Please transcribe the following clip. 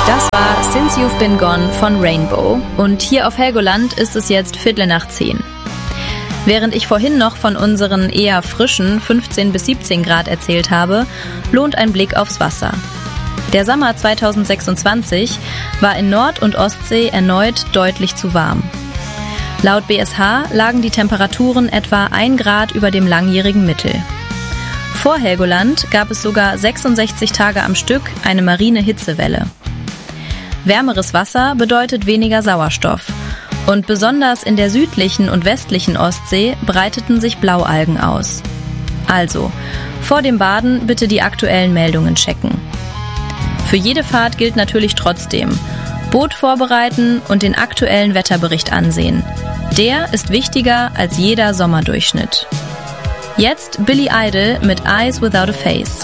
Das war Since You've Been Gone von Rainbow und hier auf Helgoland ist es jetzt 9:15. Während ich vorhin noch von unseren eher frischen 15 bis 17 Grad erzählt habe, lohnt ein Blick aufs Wasser. Der Sommer 2026 war in Nord- und Ostsee erneut deutlich zu warm. Laut BSH lagen die Temperaturen etwa 1 Grad über dem langjährigen Mittel. Vor Helgoland gab es sogar 66 Tage am Stück eine marine Hitzewelle. Wärmeres Wasser bedeutet weniger Sauerstoff und besonders in der südlichen und westlichen Ostsee breiteten sich Blaualgen aus. Also, vor dem Baden bitte die aktuellen Meldungen checken. Für jede Fahrt gilt natürlich trotzdem: Boot vorbereiten und den aktuellen Wetterbericht ansehen. Der ist wichtiger als jeder Sommerdurchschnitt. Jetzt Billy Idol mit Eyes Without a Face.